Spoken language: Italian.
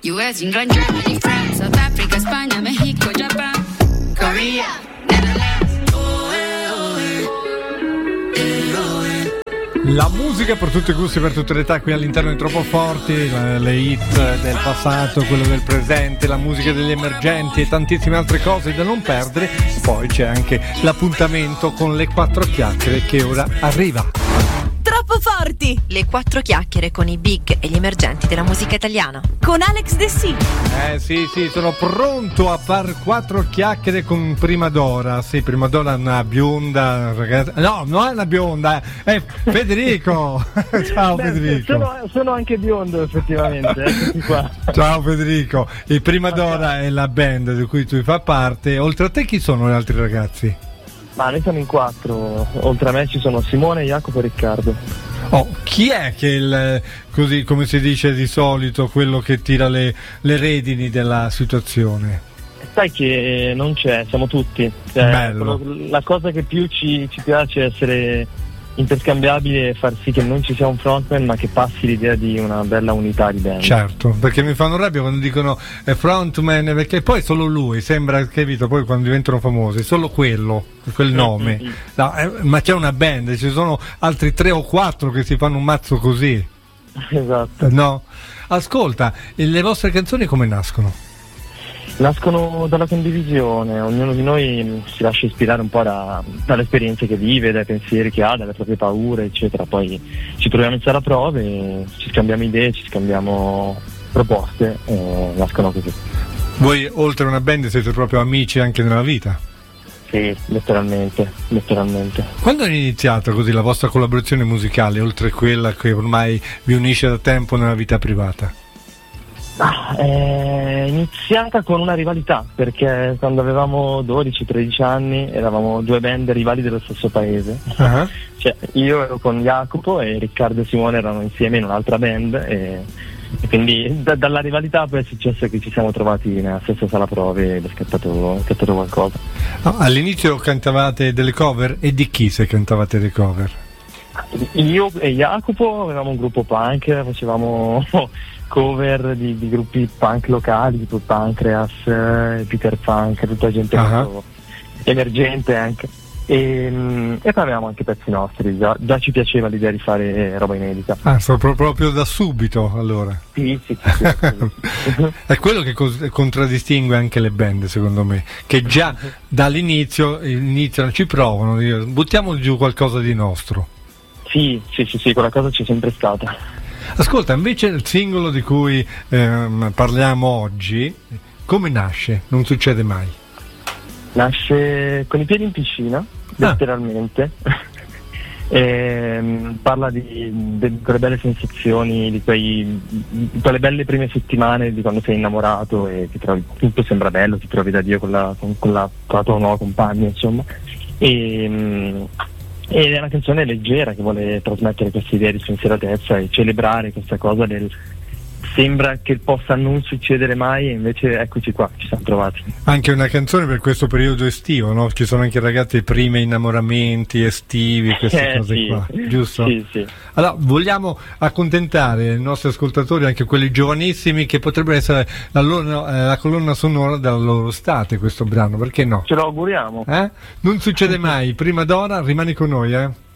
US, England, Germany, France, South Africa, Spagna, Mexico, Japan, Korea, Netherlands. La musica per tutti i gusti, per tutte le età, qui all'interno di Troppo Forti, le hit del passato, quello del presente, la musica degli emergenti e tantissime altre cose da non perdere. Poi c'è anche l'appuntamento con le 4 chiacchiere che ora arriva. Troppo Forti! Le 4 chiacchiere con i big e gli emergenti della musica italiana. Con Alex De Sì. Sì, sono pronto a far 4 chiacchiere con Primadora. Sì, Primadora è una bionda ragazza. No, non è una bionda, è Federico. Ciao. Beh, Federico. Sono anche biondo effettivamente. Qua. Ciao Federico. E Primadora è la band di cui tu fai parte. Oltre a te chi sono gli altri ragazzi? Ma noi siamo in 4, oltre a me ci sono Simone, Jacopo e Riccardo. Chi è che così come si dice di solito, quello che tira le redini della situazione? Sai che non c'è, siamo tutti. Bello. La cosa che più ci piace è essere interscambiabili e far sì che non ci sia un frontman ma che passi l'idea di una bella unità di band. Certo, perché mi fanno rabbia quando dicono frontman, perché poi solo lui sembra, capito, poi quando diventano famosi solo quel nome. No, ma c'è una band, ci sono altri 3 o 4 che si fanno un mazzo così. Esatto. No? Ascolta, le vostre canzoni come nascono? Nascono dalla condivisione, ognuno di noi si lascia ispirare un po' dalle esperienze che vive, dai pensieri che ha, dalle proprie paure, eccetera. Poi ci troviamo in sala prove, ci scambiamo idee, ci scambiamo proposte e nascono così. Voi oltre a una band siete proprio amici anche nella vita? Sì, letteralmente. Quando è iniziata così la vostra collaborazione musicale, oltre a quella che ormai vi unisce da tempo nella vita privata? È iniziata con una rivalità, perché quando avevamo 12-13 anni eravamo 2 band rivali dello stesso paese. Uh-huh. Cioè, io ero con Jacopo e Riccardo e Simone erano insieme in un'altra band e quindi dalla rivalità poi è successo che ci siamo trovati nella stessa sala prove ed è scattato qualcosa. All'inizio cantavate delle cover, e di chi se cantavate le cover? Io e Jacopo avevamo un gruppo punk, facevamo cover di gruppi punk locali tipo Pancreas, Peter Punk, tutta gente emergente anche e poi avevamo anche pezzi nostri, già ci piaceva l'idea di fare roba inedita. Proprio da subito allora. Sì. È quello che contraddistingue anche le band, secondo me, che già dall'inizio iniziano, ci provano, buttiamo giù qualcosa di nostro. Sì, quella cosa c'è sempre stata. Ascolta, invece il singolo di cui parliamo oggi, come nasce? Non succede mai. Nasce con i piedi in piscina, letteralmente. Parla di quelle belle sensazioni, di quelle belle prime settimane di quando sei innamorato e ti trovi, tutto sembra bello, ti trovi da Dio con la tua nuova compagna, insomma. Ed è una canzone leggera che vuole trasmettere questa idea di spensieratezza e celebrare questa cosa del sembra che possa non succedere mai e invece eccoci qua, ci siamo trovati. Anche una canzone per questo periodo estivo, no? Ci sono anche ragazzi primi innamoramenti estivi, queste cose qua, giusto? Sì. Allora, vogliamo accontentare i nostri ascoltatori, anche quelli giovanissimi, che potrebbero essere la colonna sonora della loro estate, questo brano, perché no? Ce lo auguriamo. Non succede mai, Primadora, rimani con noi,